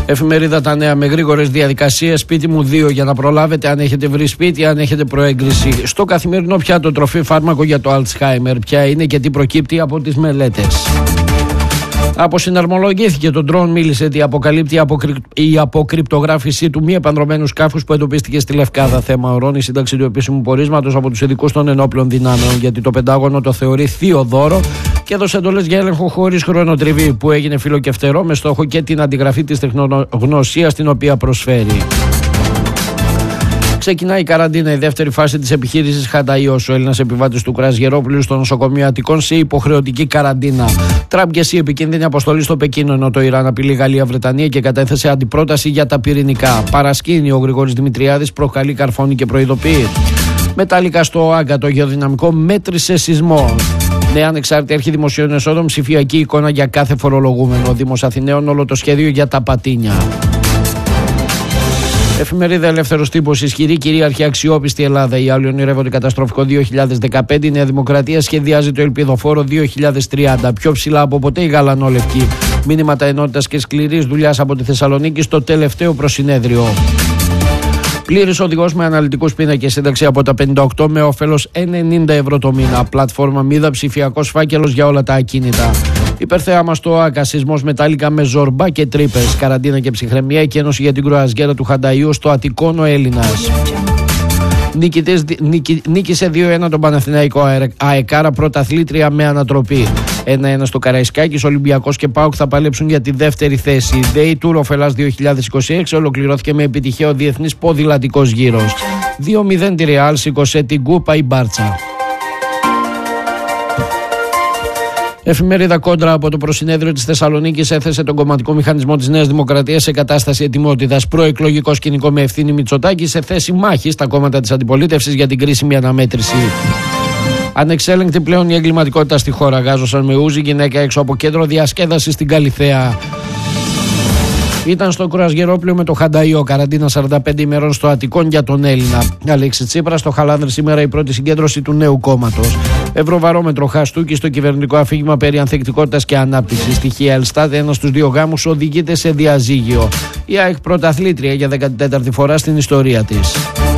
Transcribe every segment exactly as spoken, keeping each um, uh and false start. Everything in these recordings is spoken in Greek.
Εφημερίδα Τα Νέα με γρήγορες διαδικασίες. Σπίτι μου δύο για να προλάβετε αν έχετε βρει σπίτι, αν έχετε προέγκριση. Στο καθημερινό πιάτο τροφή φάρμακο για το Alzheimer. Ποια είναι και τι προκύπτει από τις μελέτες. Αποσυναρμολογήθηκε το ντρόουν, μίλησε τι αποκαλύπτει η αποκρυπτογράφησή του μη επανδρομένου σκάφους που εντοπίστηκε στη Λευκάδα. Θέμα ορών η σύνταξη του επίσημου πορίσματος από τους ειδικούς των ενόπλων δυνάμεων, γιατί το Πεντάγωνο το θεωρεί θείο δώρο και έδωσε εντολές για έλεγχο χωρίς χρονοτριβή, που έγινε φιλοκεφτερό με στόχο και την αντιγραφή της τεχνογνωσίας την οποία προσφέρει. Ξεκινάει η καραντίνα, η δεύτερη φάση της επιχείρησης Χανταϊός. Ο Έλληνας επιβάτης του Κρασγερόπουλου στο νοσοκομείο Αττικών σε υποχρεωτική καραντίνα. Τραμπ και εσύ επικίνδυνη αποστολή στο Πεκίνο, ενώ το Ιράν απειλεί Γαλλία-Βρετανία και κατέθεσε αντιπρόταση για τα πυρηνικά. Παρασκήνει ο Γρηγόρης Δημητριάδης, προκαλεί καρφώνει και προειδοποιεί. Μετάλλικα στο Άγκα, το γεωδυναμικό μέτρησε σεισμό. Νέα ανεξάρτητη αρχή δημοσίων εσόδων, ψηφιακή εικόνα για κάθε φορολογούμενο. Δήμος Αθηναίων, όλο το σχέδιο για τα πατίνια. Εφημερίδα Ελεύθερος Τύπος. Ισχυρή, κυρίαρχη, αξιόπιστη Ελλάδα. Οι άλλοι ονειρεύονται καταστροφικό δύο χιλιάδες δεκαπέντε. Η Νέα Δημοκρατία σχεδιάζει το ελπιδοφόρο δύο χιλιάδες τριάντα. Πιο ψηλά από ποτέ η γαλανόλευκη. Μήνυματα ενότητας και σκληρής δουλειάς από τη Θεσσαλονίκη στο τελευταίο προσυνέδριο. Πλήρης οδηγός με αναλυτικούς πίνακες, σύνταξη από τα πενήντα οκτώ με όφελος ενενήντα ευρώ το μήνα. Πλατφόρμα Μίδα, ψηφιακός φάκελος για όλα τα ακίνητα. Υπερθέαμα στο Άκα, σεισμός Μετάλλικα με ζορμπά και τρύπες. Καραντίνα και ψυχραιμία, εκένωση για την κρουαζιέρα του Χανταϊού στο Αττικόν ο Έλληνας. Νίκητες, νίκη, νίκησε δύο ένα τον Παναθηναϊκό ΑΕΚΑΡΑ, πρωταθλήτρια με ανατροπή. ένα ένα στο Καραϊσκάκης, Ολυμπιακός και ΠΑΟΚ θα παλέψουν για τη δεύτερη θέση. Day Tour of Ελλάς δύο χιλιάδες είκοσι έξι ολοκληρώθηκε με επιτυχία ο διεθνής ποδηλατικός γύρος. δύο μηδέν τη Ρεάλ, σήκωσε την κούπα η Μπάρτσα. Εφημερίδα Κόντρα από το προσυνέδριο της Θεσσαλονίκης έθεσε τον κομματικό μηχανισμό της Νέας Δημοκρατίας σε κατάσταση ετοιμότητας. Προεκλογικό σκηνικό με Ευθύνη Μητσοτάκη σε θέση μάχης στα κόμματα της αντιπολίτευσης για την κρίσιμη αναμέτρηση. Ανεξέλεγκτη πλέον η εγκληματικότητα στη χώρα. Γάζωσαν με ούζι γυναίκα έξω από κέντρο διασκέδαση στην Καλιθέα. Ήταν στο Κρουαζιερόπλαιο με το Χανταϊό. Καραντίνα σαράντα πέντε ημερών στο Αττικόν για τον Έλληνα. Αλέξη Τσίπρα στο Χαλάνδρη σήμερα η πρώτη συγκέντρωση του νέου κόμματος. Ευρωβαρόμετρο Χαστούκη στο κυβερνητικό αφήγημα περί ανθεκτικότητας και ανάπτυξης. Στοιχεία Ελστάτ, ένας στους δύο γάμους οδηγείται σε διαζύγιο. Η ΑΕΚ πρωταθλήτρια για δέκατη τέταρτη φορά στην ιστορία της.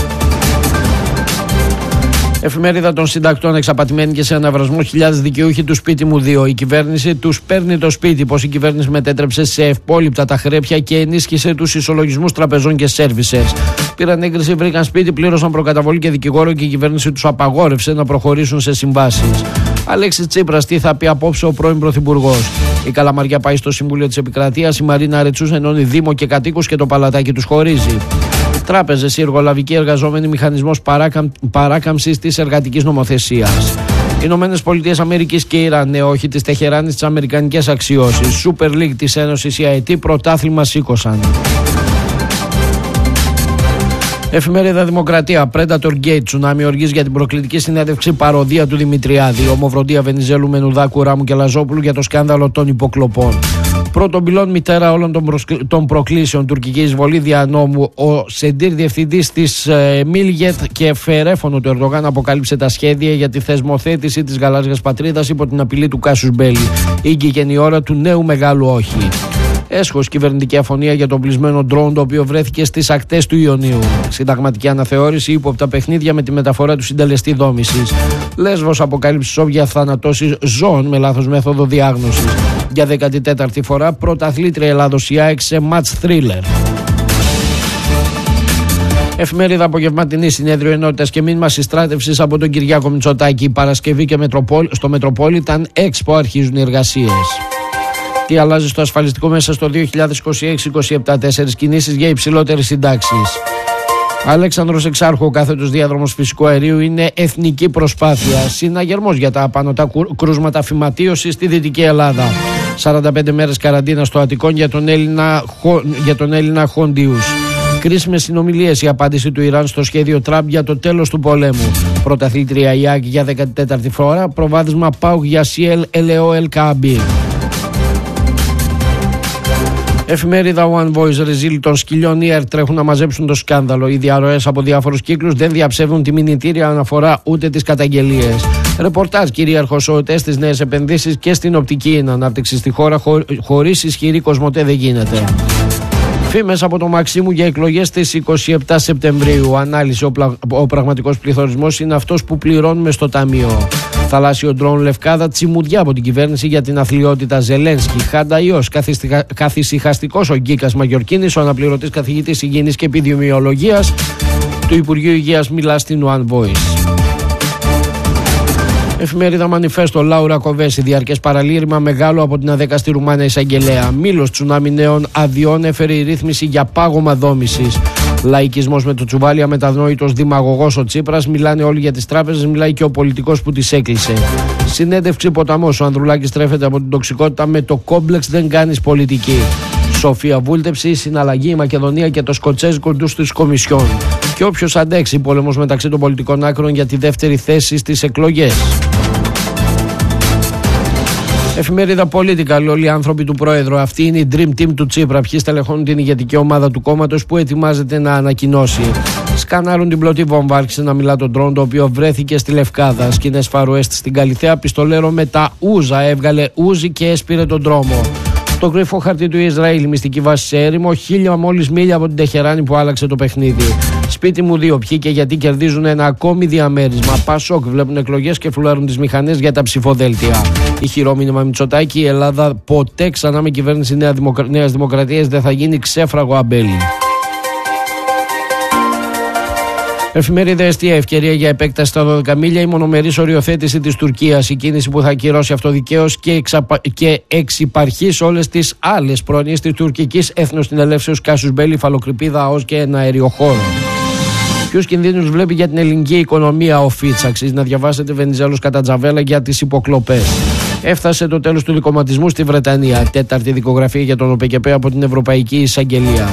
Εφημερίδα των Συντακτών. Εξαπατημένοι και σε αναβρασμό χιλιάδες δικαιούχοι του Σπίτι μου δύο. Η κυβέρνηση τους παίρνει το σπίτι. Πως η κυβέρνηση μετέτρεψε σε ευπόλοιπτα τα χρέπια και ενίσχυσε τους ισολογισμούς τραπεζών και σέρβισες. Πήραν έγκριση, βρήκαν σπίτι, πλήρωσαν προκαταβολή και δικηγόρο και η κυβέρνηση τους απαγόρευσε να προχωρήσουν σε συμβάσεις. Αλέξη Τσίπρας, τι θα πει απόψε ο πρώην Πρωθυπουργός. Η Καλαμαριά πάει στο Συμβούλιο της Επικρατείας. Η Μαρίνα Ρετσούς ενώνει Δήμο και κατοίκους και το παλατάκι τους χωρίζει. Τράπεζες, οι εργολαβικοί εργαζόμενοι, μηχανισμός παράκαμ, παράκαμψης της εργατικής νομοθεσίας. Ηνωμένες Πολιτείες Αμερικής και Ιράν, ναι, όχι της Τεχεράνης, τις αμερικανικές αξιώσεις. Super League της Ένωσης, η ΑΕΤ, πρωτάθλημα σήκωσαν. Εφημερίδα Δημοκρατία. Predator Gate, τσουνάμι οργής για την προκλητική συνέντευξη παροδία του Δημητριάδη. Ομοφροντία Βενιζέλου, Μενουδάκου, Ράμου και Λαζόπουλου για το σκάνδαλο των υποκλοπών. Πρώτον πυλών μητέρα όλων των, προσκλ... των προκλήσεων. Τουρκική εισβολή δια νόμου. Ο Σεντήρ, διευθυντής της ε, Μίλγετ και φερέφωνο του Ερντογάν, αποκάλυψε τα σχέδια για τη θεσμοθέτηση της γαλάζιας πατρίδας υπό την απειλή του Κάσους Μπέλη. Ήγηκε η ώρα του νέου μεγάλου όχι. Έσχος, κυβερνητική αφωνία για τον πλεισμένο ντρόουν, το οποίο βρέθηκε στις ακτές του Ιωνίου. Συνταγματική αναθεώρηση, ύποπτα παιχνίδια με τη μεταφορά του συντελεστή δόμησης. Λέσβος, αποκάλυψη σόβια θανατώσεις ζώων με λάθος μέθοδο διάγνωσης. Για δέκατη τέταρτη φορά πρωταθλήτρια Ελλάδος η ΑΕΚ σε match thriller. Εφημερίδα Απογευματινή, συνέδριο ενότητας και μήνυμα συστράτευσης από τον Κυριάκο Μητσοτάκη. Παρασκευή και Μετροπόλ... στο Metropolitan Expo αρχίζουν οι εργασίες. Τι αλλάζει στο ασφαλιστικό μέσα στο δύο χιλιάδες είκοσι έξι είκοσι επτά, τέσσερις κινήσεις για υψηλότερες συντάξεις. Αλέξανδρος Εξάρχου, κάθετος διάδρομος φυσικού αερίου είναι εθνική προσπάθεια. Συναγερμός για τα απανωτά κρούσματα φυματίωσης στη Δυτική Ελλάδα. σαράντα πέντε μέρες καραντίνα στο Αττικόν για τον Έλληνα, για τον Έλληνα Χόντιους. Κρίσιμες συνομιλίες, η απάντηση του Ιράν στο σχέδιο Τραμπ για το τέλος του πολέμου. Πρωταθλήτρια η ΑΕΚ για δέκατη τέταρτη φορά. Προβάδισμα ΠΑΟΚ για ΣΥΕΛ ΕΛΕΟΕΛ ΚΑΜΠΙ. Εφημερίδα One Voice, ρεζίλ των σκυλιών Ιερ τρέχουν να μαζέψουν το σκάνδαλο. Οι διαρροές από διάφορους κύκλους δεν διαψεύδουν τη μηνυτήρια αναφορά ούτε τις καταγγελίες. Ρεπορτάζ, κυρίαρχος ΟΤΕ στις νέες επενδύσεις και στην οπτική ανάπτυξη στη χώρα χω... χωρίς ισχυρή Κοσμοτέ δεν γίνεται. Φήμες από το Μαξίμου για εκλογές στις είκοσι επτά Σεπτεμβρίου. Ανάλυση: ο, πλα... ο πραγματικός πληθωρισμός είναι αυτός που πληρώνουμε στο ταμείο. Θαλάσσιο ντρόουν Λευκάδα, τσιμουδιά από την κυβέρνηση για την αθλιότητα Ζελένσκι. Χάντα ιός, καθησυχαστικός ο Γκίκας Μαγιορκίνης, ο αναπληρωτής καθηγητής υγιεινής και επιδημιολογίας του Υπουργείου Υγείας, μιλά στην One Voice. Εφημερίδα Μανιφέστο, Λάουρα Κοβέση, διαρκές παραλήρημα μεγάλο από την αδέκαστη Ρουμάνα εισαγγελέα. Μήλος τσουνάμι νέων αδειών έφερε η ρύθμιση για πάγωμα δόμησης. Λαϊκισμός με το τσουβάλι, αμετανόητος δημαγωγός ο Τσίπρας. Μιλάνε όλοι για τις τράπεζες, μιλάει και ο πολιτικός που τις έκλεισε. Συνέντευξη Ποταμός, ο Ανδρουλάκης τρέφεται από την τοξικότητα με το κόμπλεξ δεν κάνεις πολιτική. Σοφία βούλτεψη, συναλλαγή η Μακεδονία και το σκοτσέζικο ντους της Κομισιόν. Και όποιος αντέξει, πόλεμος μεταξύ των πολιτικών άκρων για τη δεύτερη θέση στις εκλογές. Εφημερίδα Political, όλοι οι άνθρωποι του Πρόεδρου. Αυτή είναι η Dream Team του Τσίπρα. Ποιοι στελεχώνουν την ηγετική ομάδα του κόμματος που ετοιμάζεται να ανακοινώσει. Σκανάρουν την πλωτή βόμβα. Άρχισε να μιλά τον ντρόουν το οποίο βρέθηκε στη Λευκάδα. Σκηνές Φαρουέστ στην Καλιθέα. Πιστολέρο με τα ούζα έβγαλε ούζι και έσπηρε τον δρόμο. Το κρυφό χαρτί του Ισραήλ, η μυστική βάση σε έρημο, χίλια μόλις μίλια από την Τεχεράνη που άλλαξε το παιχνίδι. Σπίτι μου δύο, ποιοι και γιατί κερδίζουν ένα ακόμη διαμέρισμα. Πασόκ βλέπουν εκλογές και φουλάρουν τις μηχανές για τα ψηφοδέλτια. Ηχηρό μήνυμα Μητσοτάκη, η Ελλάδα ποτέ ξανά με κυβέρνηση Νέα Δημοκρα... Νέας Δημοκρατίας δεν θα γίνει ξέφραγο αμπέλι. Εφημερίδα Εστία, ευκαιρία για επέκταση στα δώδεκα μίλια, η μονομερής οριοθέτηση της Τουρκίας, η κίνηση που θα ακυρώσει αυτοδικαίως και, εξαπα... και εξυπαρχεί σε όλες τις άλλες πρόνοιες της τουρκικής έθνος-συνελεύσεως Κάσιους Μπέλη, Φαλοκρηπίδα, ΑΟΣ και ένα αεριοχώρο. Ποιους κινδύνους βλέπει για την ελληνική οικονομία ο Φίτς? Αξίζει να διαβάσετε Βενιζέλος κατά Τζαβέλα για τις υποκλοπές. Έφτασε το τέλος του δικομματισμού στη Βρετανία. Τέταρτη δικογραφία για τον ΟΠΕΚΕΠΕ από την Ευρωπαϊκή Εισαγγελία.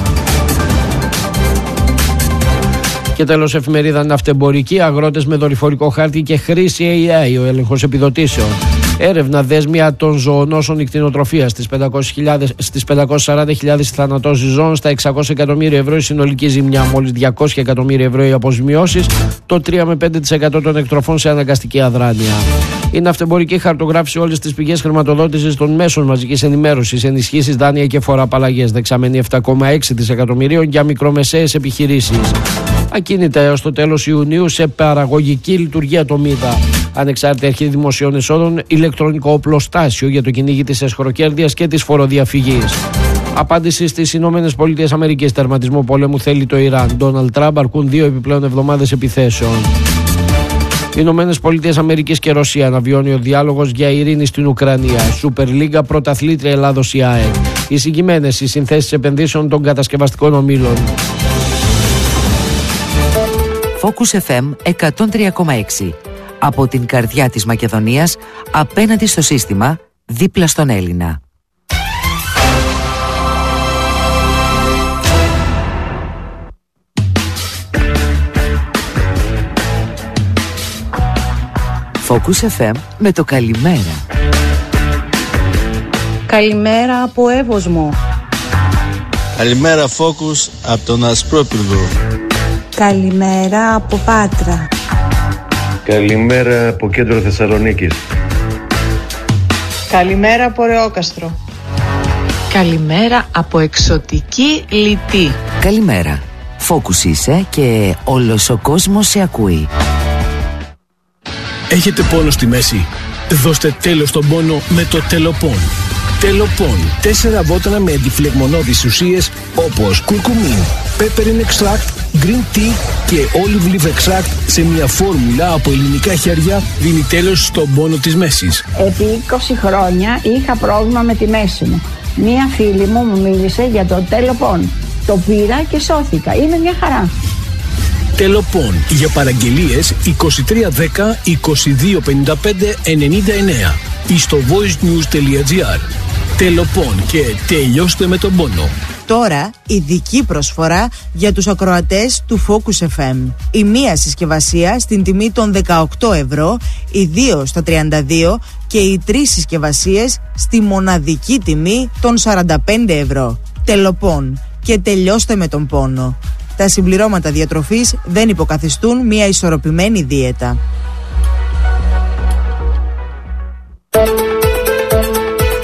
Και τέλος, εφημερίδα Ναυτεμπορική, αγρότες με δορυφορικό χάρτη και χρήση έι άι, ο έλεγχος επιδοτήσεων. Έρευνα δέσμια των ζωονόσων ικτηνοτροφίας στις, στις πεντακόσιες σαράντα χιλιάδες θανατώσεις ζώων, στα εξακόσια εκατομμύρια ευρώ η συνολική ζημιά, μόλις διακόσια εκατομμύρια ευρώ οι αποζημιώσεις, το τρία με πέντε τοις εκατό των εκτροφών σε αναγκαστική αδράνεια. Η Ναυτεμπορική χαρτογράφησε όλες τις πηγές χρηματοδότησης των μέσων μαζικής ενημέρωσης, ενισχύσεις, δάνεια και φοροαπαλλαγές, δεξαμενή επτά κόμμα έξι δισεκατομμυρίων για μικρομεσαίες επιχειρήσεις. Ακίνητα έως το τέλος Ιουνίου σε παραγωγική λειτουργία το ΜΥΔΑ. Ανεξάρτητη αρχή δημοσίων εσόδων, ηλεκτρονικό οπλοστάσιο για το κυνήγι της εσχροκέρδειας και της φοροδιαφυγής. Απάντηση στις Ηνωμένες Πολιτείες Αμερικής. Τερματισμό πολέμου θέλει το Ιράν. Ντόναλντ Τραμπ αρκούν δύο επιπλέον εβδομάδες επιθέσεων. Ηνωμένες Πολιτείες Αμερικής και Ρωσία. Αναβιώνει ο διάλογος για ειρήνη στην Ουκρανία. Σούπερ Λίγκα, πρωταθλήτρια Ελλάδος η ΑΕΚ. Εισηγημένες οι συνθέσεις επενδύσεων των κατασκευαστικών ομίλων. Focus εφ εμ εκατόν τρία κόμμα έξι. Από την καρδιά της Μακεδονίας, απέναντι στο σύστημα, δίπλα στον Έλληνα. Focus εφ εμ με το καλημέρα. Καλημέρα από Εύωσμο. Καλημέρα Focus από τον Ασπρόπυργο. Καλημέρα από Πάτρα. Καλημέρα από κέντρο Θεσσαλονίκης. Καλημέρα από Ρεόκαστρο. Καλημέρα από εξωτική Λιτή. Καλημέρα. Focus είσαι και όλος ο κόσμος σε ακούει. Έχετε πόνο στη μέση? Δώστε τέλος στον πόνο με το Τελοπών. Τελοπών. Τέσσερα βότανα με αντιφλεγμονώδεις ουσίες όπως κουρκουμίν, peppermint extract, green tea και olive leaf extract σε μια φόρμουλα από ελληνικά χέρια δίνει τέλος στον πόνο της μέσης. Επί είκοσι χρόνια είχα πρόβλημα με τη μέση μου. Μία φίλη μου μου μίλησε για το Τελοπών. Το πήρα και σώθηκα. Είναι μια χαρά. Τελοπών. Για παραγγελίες είκοσι τρία δέκα είκοσι δύο πενήντα πέντε ενενήντα εννέα ή στο voicenews τελεία gr. Τελοπών και τελειώστε με τον πόνο. Τώρα ειδική προσφορά για τους ακροατές του Focus εφ εμ. Η μία συσκευασία στην τιμή των δεκαοκτώ ευρώ, οι δύο στα τριάντα δύο και οι τρεις συσκευασίες στη μοναδική τιμή των σαράντα πέντε ευρώ. Τελοπών και τελειώστε με τον πόνο. Τα συμπληρώματα διατροφής δεν υποκαθιστούν μια ισορροπημένη δίαιτα.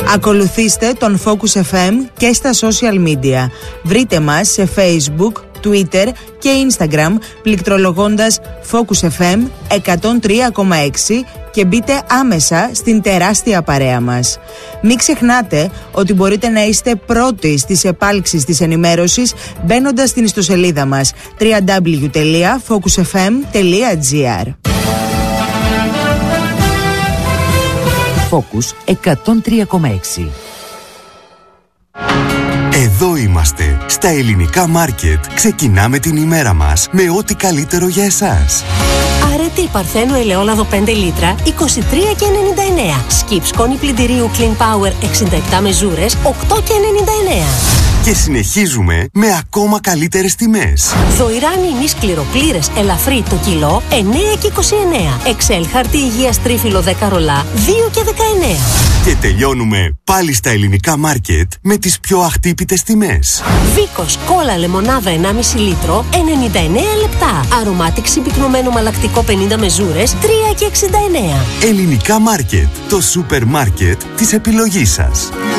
Ακολουθήστε τον Focus εφ εμ και στα social media. Βρείτε μας σε Facebook, Twitter και Instagram πληκτρολογώντας Focus εφ εμ εκατόν τρία κόμμα έξι και μπείτε άμεσα στην τεράστια παρέα μας. Μην ξεχνάτε ότι μπορείτε να είστε πρώτοι στις επάλξεις της ενημέρωσης μπαίνοντας στην ιστοσελίδα μας double-u double-u double-u τελεία focus f m τελεία g r. Focus εκατόν τρία κόμμα έξι. Εδώ είμαστε, στα ελληνικά μάρκετ. Ξεκινάμε την ημέρα μας με ό,τι καλύτερο για εσάς. Αρετή Παρθένου ελαιόλαδο πέντε λίτρα, είκοσι τρία και ενενήντα εννέα. Σκιπ σκόνη πλυντηρίου Clean Power εξήντα επτά μεζούρες, οκτώ και ενενήντα εννέα. Και συνεχίζουμε με ακόμα καλύτερες τιμές. Δωηράνι ημίς κληροπλήρες ελαφρύ το κιλό, εννέα και είκοσι εννέα. Εξέλ χαρτί υγείας τρίφυλλο δέκα ρολά, δύο και δεκαεννέα. Και τελειώνουμε πάλι στα ελληνικά μάρκετ με τις πιο αχτύπητες τιμές. Βίκος κόλλα λεμονάδα ενάμιση λίτρο, ενενήντα εννέα λεπτά. Αρωμάτιξη πυκνωμένο μαλακτικό πενήντα μεζούρες, τρία και εξήντα εννέα. Ελληνικά μάρκετ, το σούπερ μάρκετ της επιλογής σας.